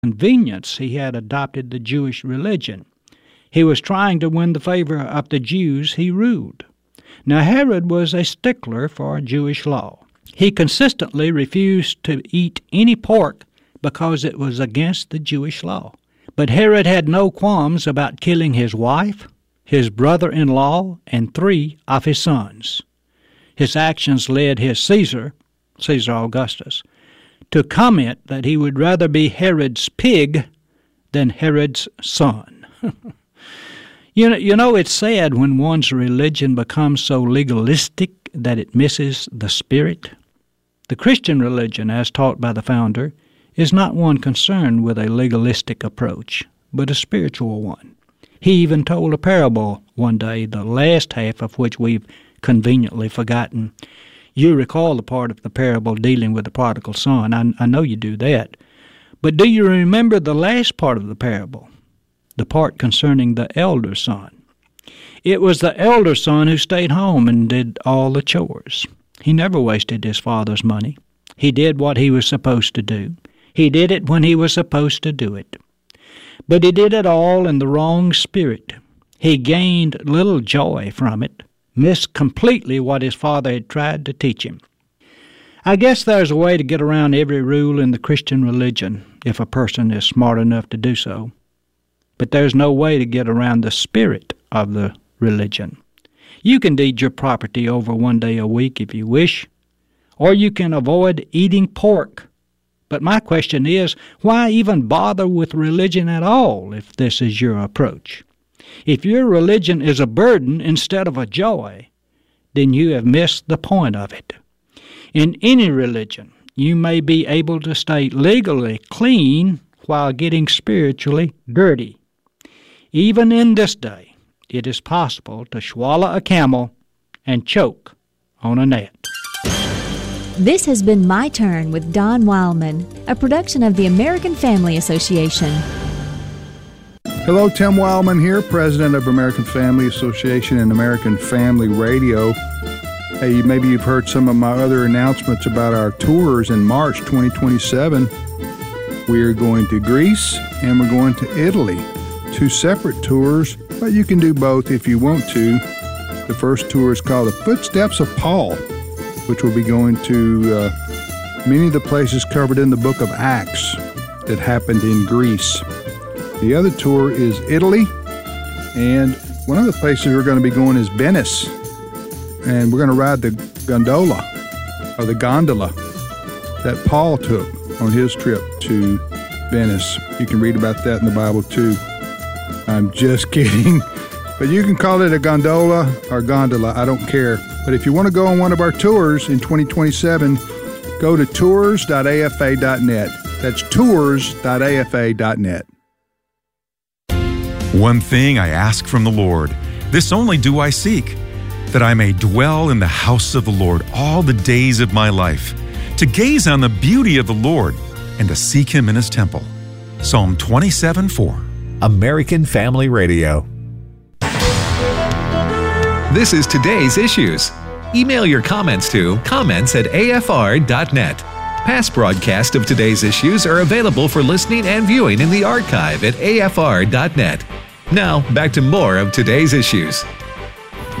convenience he had adopted the Jewish religion. He was trying to win the favor of the Jews he ruled. Now Herod was a stickler for Jewish law. He consistently refused to eat any pork because it was against the Jewish law. But Herod had no qualms about killing his wife, his brother-in-law, and 3 of his sons. His actions led his Caesar Augustus, to comment that he would rather be Herod's pig than Herod's son. You know, it's sad when one's religion becomes so legalistic that it misses the spirit. The Christian religion, as taught by the founder, is not one concerned with a legalistic approach, but a spiritual one. He even told a parable one day, the last half of which we've conveniently forgotten. You recall the part of the parable dealing with the prodigal son. I know you do that. But do you remember the last part of the parable? The part concerning the elder son. It was the elder son who stayed home and did all the chores. He never wasted his father's money. He did what he was supposed to do. He did it when he was supposed to do it. But he did it all in the wrong spirit. He gained little joy from it, missed completely what his father had tried to teach him. I guess there's a way to get around every rule in the Christian religion, if a person is smart enough to do so. But there's no way to get around the spirit of the religion. You can deed your property over 1 day a week if you wish, or you can avoid eating pork. But my question is, why even bother with religion at all if this is your approach? If your religion is a burden instead of a joy, then you have missed the point of it. In any religion, you may be able to stay legally clean while getting spiritually dirty. Even in this day, it is possible to swallow a camel and choke on a gnat. This has been My Turn with Don Wildman, a production of the American Family Association. Hello, Tim Wildman here, President of American Family Association and American Family Radio. Hey, maybe you've heard some of my other announcements about our tours in March 2027. We're going to Greece and we're going to Italy. 2 separate tours, but you can do both if you want to. The first tour is called The Footsteps of Paul, which will be going to many of the places covered in the book of Acts that happened in Greece. The other tour is Italy, and one of the places we're going to be going is Venice, and we're going to ride the gondola that Paul took on his trip to Venice. You can read about that in the Bible too. I'm just kidding, but you can call it a gondola or gondola, I don't care. But if you want to go on one of our tours in 2027, go to tours.afa.net. That's tours.afa.net. One thing I ask from the Lord, this only do I seek, that I may dwell in the house of the Lord all the days of my life, to gaze on the beauty of the Lord and to seek Him in His temple. Psalm 27:4. American Family Radio. This is Today's Issues. Email your comments to comments@afr.net. Past broadcasts of Today's Issues are available for listening and viewing in the archive at afr.net. Now, back to more of Today's Issues.